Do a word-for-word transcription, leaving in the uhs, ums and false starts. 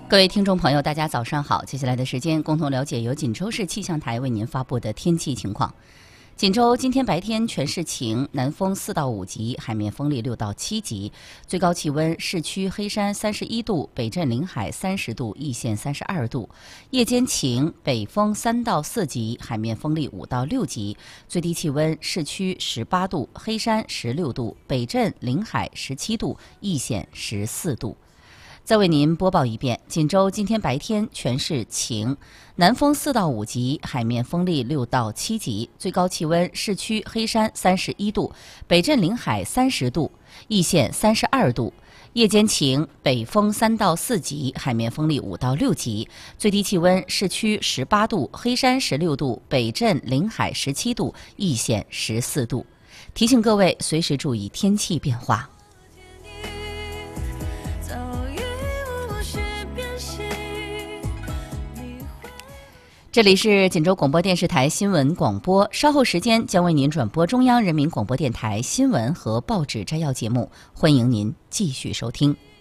各位听众朋友，大家早上好。接下来的时间，共同了解由锦州市气象台为您发布的天气情况。锦州今天白天全市晴，南风四到五级，海面风力六到七级，最高气温市区黑山三十一度，北镇临海三十度，易县三十二度。夜间晴，北风三到四级，海面风力五到六级，最低气温市区十八度，黑山十六度，北镇临海十七度，易县十四度。再为您播报一遍，锦州今天白天全市晴，南风四到五级，海面风力六到七级，最高气温市区黑山三十一度，北镇临海三十度，易县三十二度。夜间晴，北风三到四级，海面风力五到六级，最低气温市区十八度，黑山十六度，北镇临海十七度，易县十四度。提醒各位随时注意天气变化。这里是锦州广播电视台新闻广播，稍后时间将为您转播中央人民广播电台新闻和报纸摘要节目，欢迎您继续收听。